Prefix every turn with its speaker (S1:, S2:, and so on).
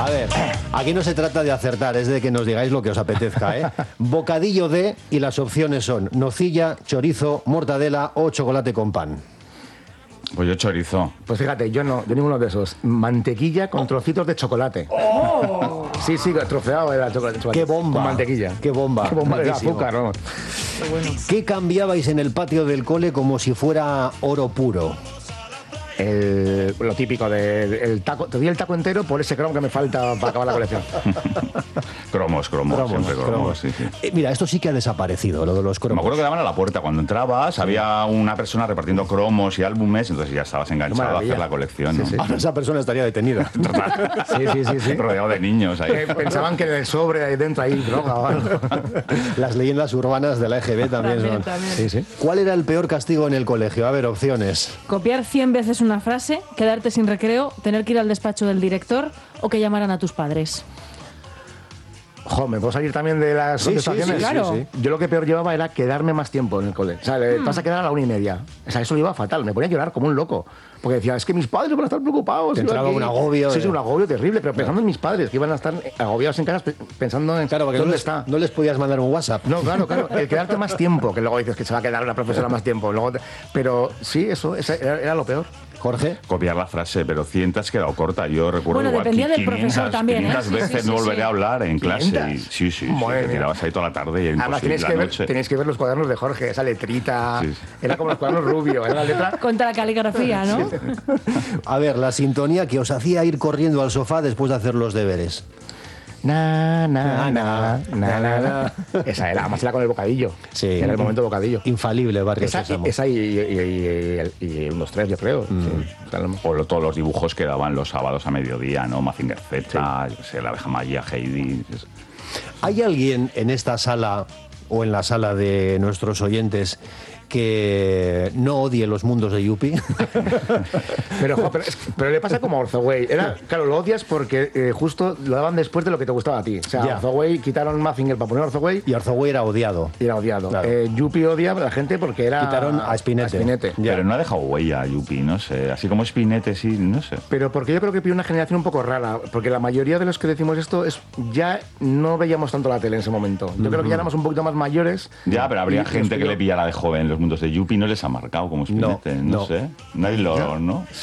S1: A ver, aquí no se trata de acertar, es de que nos digáis lo que os apetezca, ¿eh? Bocadillo de, y las opciones son nocilla, chorizo, mortadela o chocolate con pan.
S2: Pues yo chorizo.
S3: Pues fíjate, yo ninguno de esos. Mantequilla con trocitos de chocolate. Sí, troceado era chocolate.
S1: ¡Qué bomba!
S3: Con mantequilla.
S1: ¡Qué bomba!
S3: ¡Qué bomba de
S1: Riquísimo.
S3: azúcar! ¿No?
S1: ¿Qué cambiabais en el patio del cole como si fuera oro puro?
S3: Lo típico del taco. Te doy el taco entero por ese cromo que me falta para acabar la colección.
S2: Cromos, siempre cromos. Sí.
S1: Mira, esto sí que ha desaparecido, lo de los cromos.
S2: Me acuerdo que daban a la puerta. Cuando entrabas, había una persona repartiendo cromos y álbumes, entonces ya estabas enganchado a hacer la colección, ¿no?
S1: Sí. Ahora esa persona estaría detenida.
S3: Sí.
S2: Rodeado de niños ahí.
S3: Pensaban que en el sobre ahí dentro hay droga o algo.
S1: Las leyendas urbanas de la EGB también son.
S3: Sí.
S1: ¿Cuál era el peor castigo en el colegio? A ver, opciones.
S4: Copiar 100 veces una frase, quedarte sin recreo, tener que ir al despacho del director o que llamaran a tus padres.
S3: ¿Me puedo salir también de las contestaciones?
S4: Sí, claro.
S3: Yo lo que peor llevaba era quedarme más tiempo en el cole. O sea, te vas a quedar a la 1:30. O sea, eso lo llevaba fatal. Me ponía a llorar como un loco. Porque decía, es que mis padres van a estar preocupados.
S1: Te entraba un agobio.
S3: Sí, un agobio terrible. Pero pensando en mis padres, que iban a estar agobiados en casa, pensando en
S1: Claro, porque
S3: dónde está.
S1: no les podías mandar un WhatsApp.
S3: No, claro. El quedarte más tiempo, que luego dices que se va a quedar la profesora más tiempo. Pero sí, eso era lo peor.
S1: Jorge.
S2: Copiar la frase, pero 100 te has quedado corta. Yo recuerdo
S4: Bueno,
S2: igual
S4: dependía del
S2: 500,
S4: profesor también,
S2: 500
S4: ¿eh?
S2: veces
S4: Sí,
S2: no volveré a hablar en clase.
S3: 500.
S2: Sí,
S3: Madre
S2: te
S3: mía.
S2: tirabas ahí toda la tarde y
S3: Además,
S2: imposible la noche.
S3: tenéis que ver los cuadernos de Jorge, esa letrita.
S2: Sí.
S3: Era como los cuadernos rubios, era la letra.
S4: Contra la caligrafía, ¿no?
S1: A ver, la sintonía que os hacía ir corriendo al sofá después de hacer los deberes.
S3: Na. Esa era, además era con el bocadillo.
S1: Sí.
S3: Era el momento bocadillo.
S1: Infalible, Barrio Sésamo.
S3: Esa y unos 3, yo creo. Sí.
S2: O todos los dibujos que daban los sábados a mediodía, ¿no? Mazinger Z, yo qué sé, la abeja Maya, Heidi.
S1: ¿Hay alguien en esta sala o en la sala de nuestros oyentes que no odie los mundos de Yupi?
S3: pero le pasa como a Orzoway. Claro, lo odias porque justo lo daban después de lo que te gustaba a ti. O sea,
S1: Ya.
S3: Orzoway quitaron Mazinger para poner Orzoway
S1: Y Orzoway era odiado.
S3: y era odiado.
S1: Claro.
S3: Yupi odia a la gente porque era...
S1: Quitaron a Spinette. Ya.
S2: Pero no ha dejado huella Yupi, no sé. Así como Spinette, sí, no sé.
S3: Pero porque yo creo que pide una generación un poco rara, porque la mayoría de los que decimos esto ya no veíamos tanto la tele en ese momento. Yo creo que ya éramos un poquito más mayores.
S2: Ya, pero habría
S3: Y
S2: gente que le pillara de joven. Los mundos de Yupi no les ha marcado como Spinette, no
S1: No.
S2: sé. Nadie ¿no?